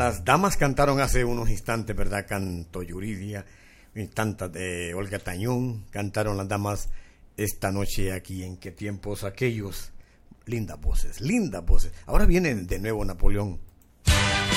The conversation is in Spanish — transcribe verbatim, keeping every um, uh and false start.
Las damas cantaron hace unos instantes, ¿verdad? Cantó Yuridia, tantas de Olga Tañón, cantaron las damas esta noche aquí en Qué tiempos aquellos. Lindas voces, lindas voces. Ahora viene de nuevo Napoleón